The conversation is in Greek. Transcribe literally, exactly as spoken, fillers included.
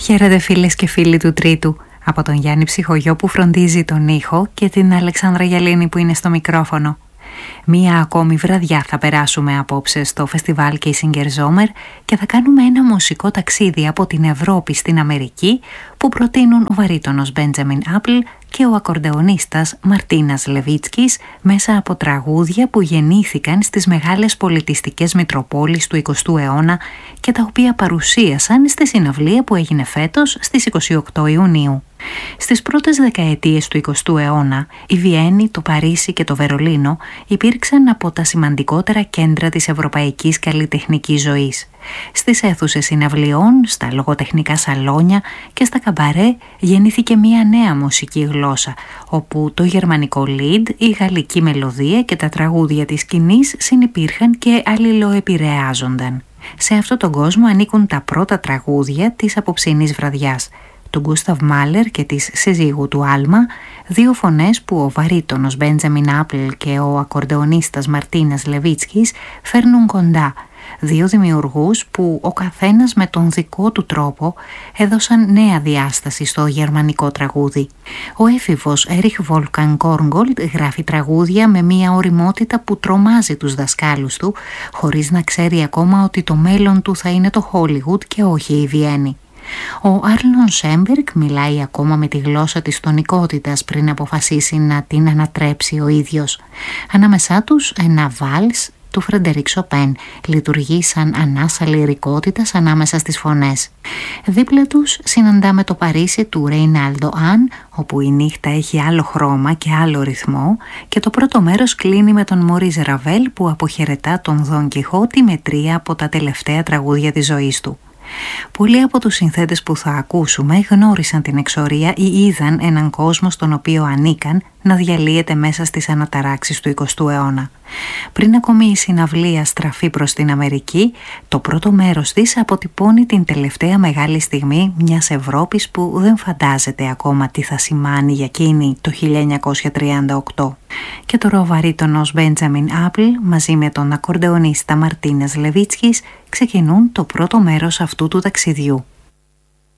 Χαίρετε φίλες και φίλοι του Τρίτου, από τον Γιάννη Ψυχογειό που φροντίζει τον ήχο και την Αλεξάνδρα Γιαλίνη που είναι στο μικρόφωνο. Μία ακόμη βραδιά θα περάσουμε απόψε στο φεστιβάλ Kissinger Sommer και θα κάνουμε ένα μουσικό ταξίδι από την Ευρώπη στην Αμερική που προτείνουν ο βαρύτονος Μπέντζαμιν Άπλ και ο ακορντεονίστας Μαρτίνας Λεβίτσκης μέσα από τραγούδια που γεννήθηκαν στις μεγάλες πολιτιστικές μητροπόλεις του εικοστού αιώνα και τα οποία παρουσίασαν στη συναυλία που έγινε φέτος στις είκοσι οκτώ Ιουνίου. Στις πρώτες δεκαετίες του εικοστού αιώνα, η Βιέννη, το Παρίσι και το Βερολίνο υπήρξαν από τα σημαντικότερα κέντρα της ευρωπαϊκής καλλιτεχνικής ζωής. Στις αίθουσες συναυλιών, στα λογοτεχνικά σαλόνια και στα καμπαρέ γεννήθηκε μια νέα μουσική γλώσσα, όπου το γερμανικό lead, η γαλλική μελωδία και τα τραγούδια της σκηνής συνυπήρχαν και αλληλοεπηρεάζονταν. Σε αυτόν τον κόσμο ανήκουν τα πρώτα τραγούδια της απόψινής βραδιάς, του Γκούσταβ Μάλερ και της συζύγου του Άλμα, δύο φωνές που ο βαρύτονος Μπέντζαμιν Άπλ και ο ακορντεονίστας Μαρτίνας Λεβίτσκης φέρνουν κοντά, δύο δημιουργούς που ο καθένας με τον δικό του τρόπο έδωσαν νέα διάσταση στο γερμανικό τραγούδι. Ο έφηβος Έριχ Βόλφγκανγκ Κόρνγκολτ γράφει τραγούδια με μια ωριμότητα που τρομάζει τους δασκάλους του, χωρίς να ξέρει ακόμα ότι το μέλλον του θα είναι το Χόλιγουντ και όχι η Βιέννη. Ο Άρλον Σέμπεργκ μιλάει ακόμα με τη γλώσσα της τονικότητας πριν αποφασίσει να την ανατρέψει ο ίδιος. Ανάμεσά τους ένα βάλς του Φρεντερίκ Σοπέν λειτουργεί σαν ανάσα λυρικότητας ανάμεσα στις φωνές. Δίπλα τους συναντάμε το Παρίσι του Ρέιναλντο Αν, όπου η νύχτα έχει άλλο χρώμα και άλλο ρυθμό και το πρώτο μέρος κλείνει με τον Μωρίς Ραβέλ που αποχαιρετά τον Δον Κιχώτη με τρία από τα τελευταία τραγούδια της ζωής του. Πολλοί από τους συνθέτες που θα ακούσουμε γνώρισαν την εξορία ή είδαν έναν κόσμο στον οποίο ανήκαν να διαλύεται μέσα στις αναταράξεις του εικοστού αιώνα. Πριν ακόμη η συναυλία στραφεί προς την Αμερική, το πρώτο μέρος της αποτυπώνει την τελευταία μεγάλη στιγμή μιας Ευρώπης που δεν φαντάζεται ακόμα τι θα σημάνει για εκείνη το χίλια εννιακόσια τριάντα οκτώ. Και τώρα ο βαρύτονος Μπέντζαμιν Άπλ μαζί με τον ακορντεονίστα Μαρτίνας Λεβίτσκης ξεκινούν το πρώτο μέρος αυτού του ταξιδιού.